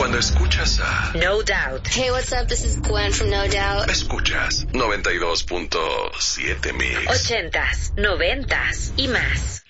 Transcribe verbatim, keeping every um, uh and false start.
Cuando escuchas a No Doubt. Hey, what's up? This is Gwen from No Doubt. Escuchas noventa y dos punto siete Mix. Ochentas, noventas y más.